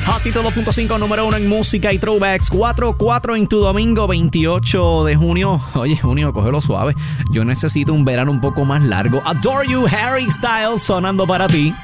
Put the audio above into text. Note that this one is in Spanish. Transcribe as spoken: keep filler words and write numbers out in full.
Hotcito dos punto cinco, número uno en música y throwbacks. cuatro cuatro en tu domingo, veintiocho de junio. Oye, junio, cógelo suave. Yo necesito un verano un poco más largo. Adore You, Harry Styles, sonando para ti.